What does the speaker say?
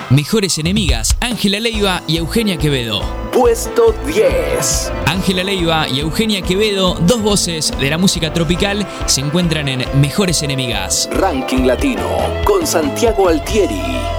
Mejores enemigas, Ángela Leiva y Eugenia Quevedo. Puesto 10. Ángela Leiva y Eugenia Quevedo, dos voces de la música tropical, se encuentran en Mejores enemigas. Ranking Latino con Santiago Altieri.